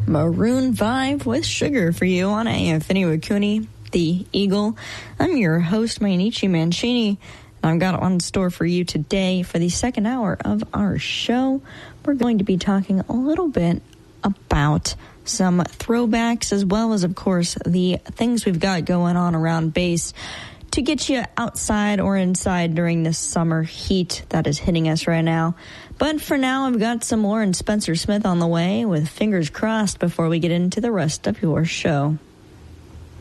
Maroon 5 with Sugar for you on Anthony Wakuni, the Eagle. I'm your host, Mainichi Mancini. I've got one store for you today for the second hour of our show. We're going to be talking a little bit about some throwbacks as well as, of course, the things we've got going on around base to get you outside or inside during this summer heat that is hitting us right now. But for now, I've got some Lauren Spencer Smith on the way with fingers crossed before we get into the rest of your show.